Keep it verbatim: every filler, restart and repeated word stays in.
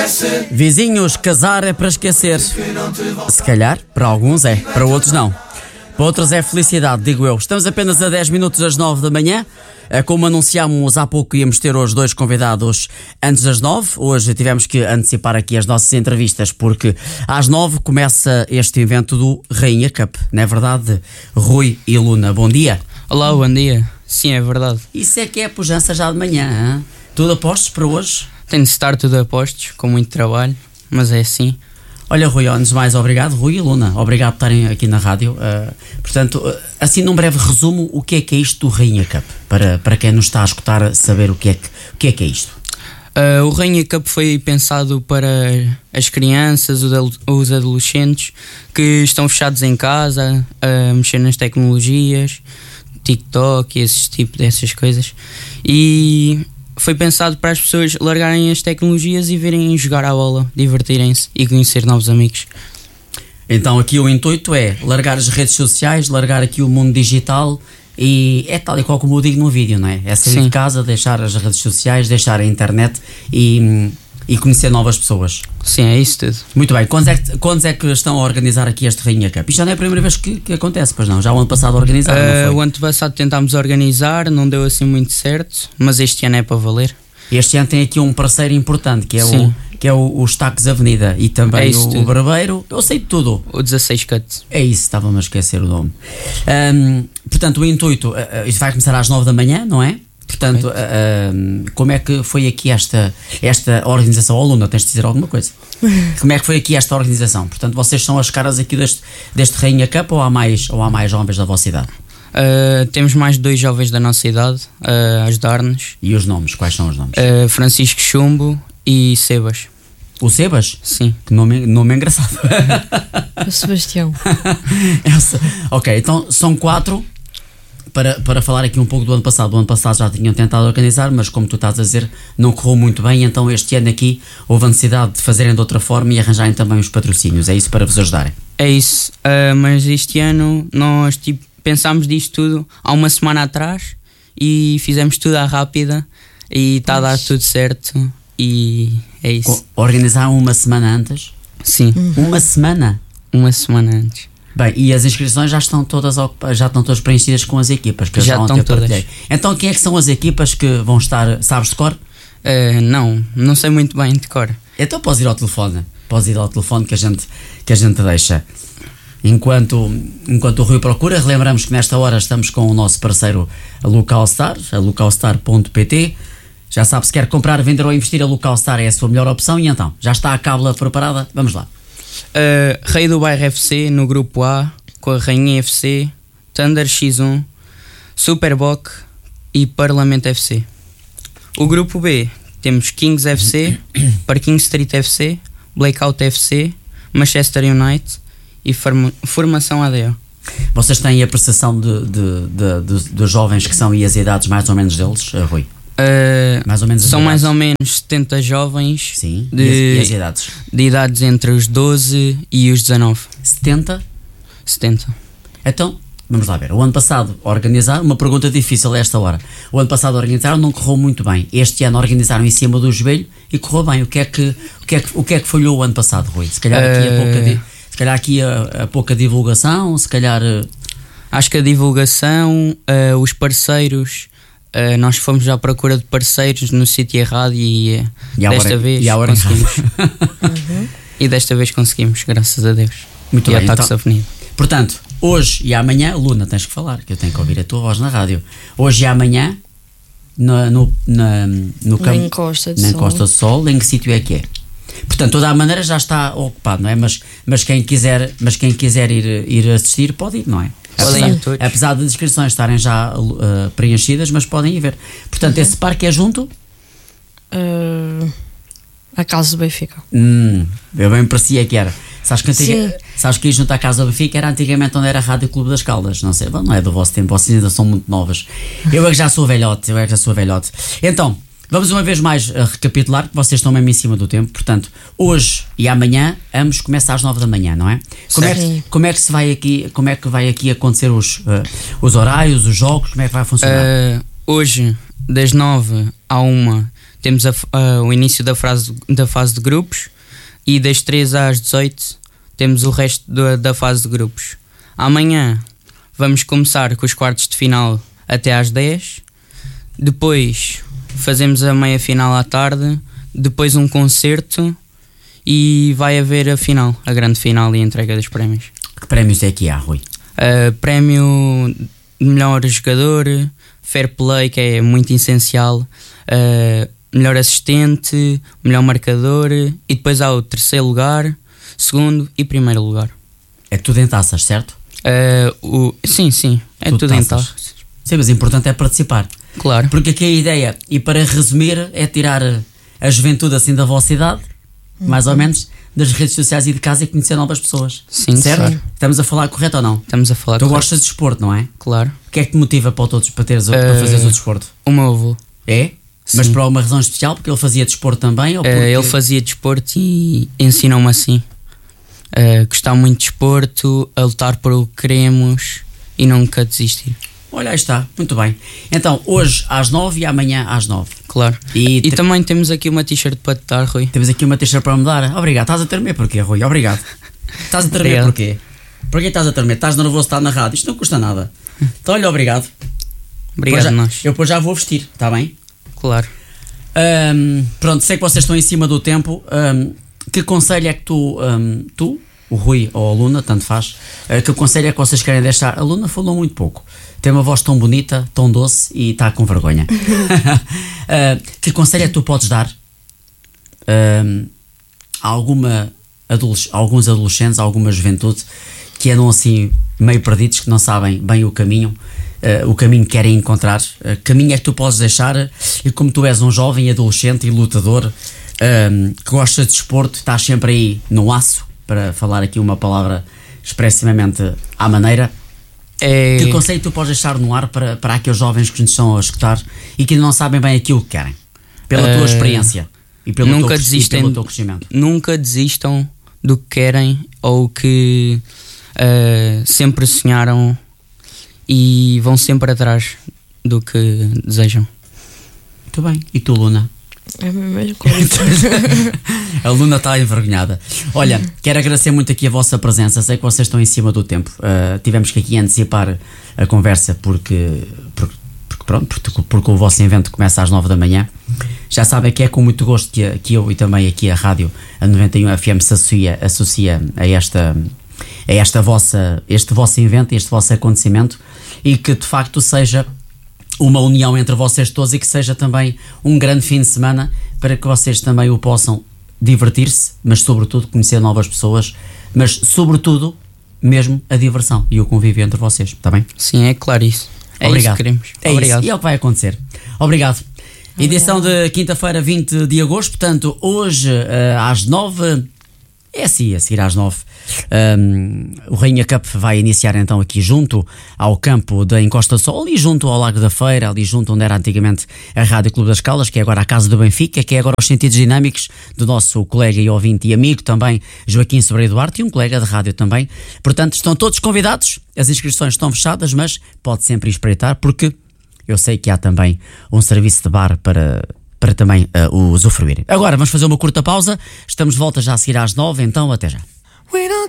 Vizinhos, casar é para esquecer. Se calhar, para alguns é, para outros não. Para outros é felicidade, digo eu. Estamos apenas a dez minutos das nove da manhã. Como anunciámos há pouco, íamos ter hoje dois convidados antes das nove. Hoje tivemos que antecipar aqui as nossas entrevistas, porque às nove começa este evento do Rainha Cup. Não é verdade, Rui e Luna? Bom dia. Olá, bom dia. Sim, é verdade. Isso é que é a pujança já de manhã, hein? Tudo a postos para hoje? Tem de estar tudo a postos, com muito trabalho, mas é assim. Olha, Rui, antes de mais, obrigado. Rui e Luna, obrigado por estarem aqui na rádio. Uh, portanto, uh, assim num breve resumo, o que é que é isto do Rainha Cup? Para, para quem nos está a escutar saber o que é que, o que, é, que é isto. Uh, o Rainha Cup foi pensado para as crianças, os adolescentes que estão fechados em casa, a mexer nas tecnologias, TikTok, esse tipo dessas coisas. E foi pensado para as pessoas largarem as tecnologias e virem jogar à bola, divertirem-se e conhecer novos amigos. Então aqui o intuito é largar as redes sociais, largar aqui o mundo digital e é tal e qual como eu digo no vídeo, não é? É sair Sim. de casa, deixar as redes sociais, deixar a internet e, e conhecer novas pessoas. Sim, é isso tudo. Muito bem, quando é, que, quando é que estão a organizar aqui este Rainha Cup? Isto já não é a primeira vez que, que acontece, pois não? Já o ano passado organizaram, uh, não foi? O ano passado tentámos organizar, não deu assim muito certo, mas este ano é para valer. Este ano tem aqui um parceiro importante, que é, o, que é o, os Tacos Avenida e também é o, o Barbeiro. Eu sei de tudo. O dezasseis Cut. É isso, estava-me a esquecer o nome. Um, portanto, o intuito, uh, isto vai começar às nove da manhã, não é? Portanto, uh, uh, como é que foi aqui esta, esta organização? Oh, Luna, tens de dizer alguma coisa? Como é que foi aqui esta organização? Portanto, vocês são as caras aqui deste, deste Rainha Cup ou há mais, ou há mais homens da vossa idade? Uh, temos mais dois jovens da nossa idade uh, a ajudar-nos. E os nomes? Quais são os nomes? Uh, Francisco Chumbo e Sebas. O Sebas? Sim. Que nome, nome engraçado. O Sebastião. Ok, então são quatro. Para, para falar aqui um pouco do ano passado. O ano passado já tinham tentado organizar, mas como tu estás a dizer, não correu muito bem. Então este ano aqui houve a necessidade de fazerem de outra forma e arranjarem também os patrocínios. É isso, para vos ajudarem? É isso, uh, mas este ano nós tipo, pensámos disto tudo há uma semana atrás e fizemos tudo à rápida e está a dar tudo certo e é isso. O, organizaram uma semana antes? Sim. Uhum. Uma semana? Uma semana antes. Bem, e as inscrições já estão todas, já estão todas preenchidas com as equipas que já, já estão todas. Partilhei. Então quem é que são as equipas que vão estar, sabes de cor? Uh, não, não sei muito bem de cor. Então podes ir ao telefone, podes ir ao telefone que a gente, que a gente deixa. Enquanto, enquanto o Rui procura, relembramos que nesta hora estamos com o nosso parceiro a Localstar, a localstar ponto pt. Já sabe, se quer comprar, vender ou investir, a Localstar é a sua melhor opção. E então, já está a cábula preparada? Vamos lá. Uh, Rei do Bairro F C no grupo A, com a Rainha F C, Thunder X um, Superboc e Parlamento F C. O grupo B temos Kings F C, Parking Street F C, Blackout F C, Manchester United e forma, Formação A D O. Vocês têm a apreciação de, de, de, de, dos jovens que são e as idades mais ou menos deles, Rui? Uh, mais ou menos são mais ou menos setenta jovens. Sim, de, e, as, e as idades? De idades entre os doze e os dezanove. setenta? setenta. Então, vamos lá ver. O ano passado organizaram, uma pergunta difícil a esta hora. O ano passado organizaram, não correu muito bem. Este ano organizaram em cima do joelho e correu bem. O que é que, o que, é que, o que, é que falhou o ano passado, Rui? Se calhar aqui a pouca, di, se calhar aqui a, a pouca divulgação, se calhar... Acho que a divulgação, uh, os parceiros... Uh, nós fomos à procura de parceiros no sítio errado e, uh, e desta hora, vez e conseguimos. Uhum. E desta vez conseguimos, graças a Deus. Muito e bem, a Tacos Avenida. Portanto, hoje e amanhã, Luna, tens que falar, que eu tenho que ouvir a tua voz na rádio. Hoje e amanhã, no, no, na, no campo, na Encosta de na Sol. Encosta do Sol, em que sítio é que é? Portanto, toda a maneira já está ocupado, não é? Mas, mas, quem, quiser, mas quem quiser ir, ir assistir pode ir, não é? Apesar, apesar das inscrições estarem já uh, preenchidas, mas podem ir ver. Portanto, uhum. Esse parque é junto? Uh, a Casa do Benfica. Hum, eu bem me parecia que era. Sabes que, antiga, sabes que ir junto à Casa do Benfica era antigamente onde era a Rádio Clube das Caldas. Não sei, não é do vosso tempo, vocês ainda são muito novas. Eu é que já sou velhote, eu é que já sou velhote. Então, vamos uma vez mais a recapitular, que vocês estão mesmo em cima do tempo. Portanto, hoje e amanhã, ambos começam às nove da manhã, não é? Como é que, como é que se vai aqui, como é que vai aqui acontecer os, uh, os horários, os jogos, como é que vai funcionar? Uh, hoje, das nove à uma, temos a, a, o início da, frase, da fase de grupos, e das três às dezoito temos o resto da, da fase de grupos. Amanhã vamos começar com os quartos de final até às dez, depois fazemos a meia final à tarde, depois um concerto e vai haver a final, a grande final e a entrega dos prémios. Que prémios é que há, Rui? Uh, prémio de melhor jogador, fair play, que é muito essencial, uh, melhor assistente, melhor marcador, e depois há o terceiro lugar, segundo e primeiro lugar. É tudo em taças, certo? Uh, o, sim, sim, é tudo, tudo em taças. Sim, mas o importante é participar. Claro. Porque aqui a ideia, e para resumir, é tirar a juventude assim da vossa idade, uhum. mais ou menos, das redes sociais e de casa, e conhecer novas pessoas. Sim, certo? Claro. Estamos a falar correto ou não? Estamos a falar tu correto. Gostas de desporto, não é? Claro. O que é que te motiva para, todos, para, teres, uh, para fazeres o desporto? O meu avô. É? Sim. Mas por alguma razão especial? Porque ele fazia desporto também? Ou porque... uh, ele fazia desporto e ensinou-me assim. Uh, gostar muito de desporto, a lutar por o que queremos e nunca desistir. Olha, aí está, muito bem. Então, hoje às nove e amanhã às nove. Claro. E, e te... também temos aqui uma t-shirt para te dar, Rui. Temos aqui uma t-shirt para me dar. Obrigado. Estás a tremer porquê, Rui? Obrigado. Estás a tremer porquê? Porquê estás a tremer? Estás nervoso, está na rádio. Isto não custa nada. Então, olha, obrigado. Obrigado, já, nós. Eu depois já vou vestir, está bem? Claro. Um, pronto, sei que vocês estão em cima do tempo. Um, que conselho é que tu, um, tu, o Rui ou a Luna, tanto faz, uh, que conselho é que vocês querem deixar? A Luna falou muito pouco. Tem uma voz tão bonita, tão doce e está com vergonha. uh, que conselho é que tu podes dar uh, a alguma adolesc- alguns adolescentes, a alguma juventude que andam assim meio perdidos, que não sabem bem o caminho, uh, o caminho que querem encontrar? Uh, que caminho é que tu podes deixar? E como tu és um jovem adolescente e lutador, uh, que gosta de desporto, estás sempre aí no aço, para falar aqui uma palavra expressivamente à maneira. É... Que conselho tu podes deixar no ar para, para aqueles jovens que nos estão a escutar e que não sabem bem aquilo que querem? Pela uh, tua experiência e pelo, nunca teu, desistem, e pelo teu crescimento. Nunca desistam do que querem ou que uh, sempre sonharam, e vão sempre atrás do que desejam. Muito bem. E tu, Luna? É a mesma coisa. A Luna está envergonhada. Olha, quero agradecer muito aqui a vossa presença. Sei que vocês estão em cima do tempo. Uh, tivemos que aqui antecipar a conversa porque, porque, porque pronto, porque, porque o vosso evento começa às nove da manhã. Já sabem que é com muito gosto que, que eu e também aqui a rádio, a noventa e um F M, se associa, associa a esta, a esta vossa, este vosso evento, este vosso acontecimento, e que de facto seja uma união entre vocês todos e que seja também um grande fim de semana para que vocês também o possam divertir-se, mas sobretudo conhecer novas pessoas, mas sobretudo mesmo a diversão e o convívio entre vocês, está bem? Sim, é claro isso. É Obrigado. Isso que queremos. É Obrigado. Isso. E é o que vai acontecer. Obrigado. Edição de quinta-feira, vinte de agosto, portanto, hoje uh, às nove, é assim, a seguir às nove, um, o Rainha Cup vai iniciar então aqui junto ao campo da Encosta Sol, ali junto ao Lago da Feira, ali junto onde era antigamente a Rádio Clube das Caldas, que é agora a Casa do Benfica, que é agora os sentidos dinâmicos do nosso colega e ouvinte e amigo também, Joaquim Sobreiro Duarte, e um colega de rádio também. Portanto, estão todos convidados, as inscrições estão fechadas, mas pode sempre espreitar, porque eu sei que há também um serviço de bar para, para também uh, usufruir. Agora vamos fazer uma curta pausa, estamos de volta já a seguir às nove, então até já.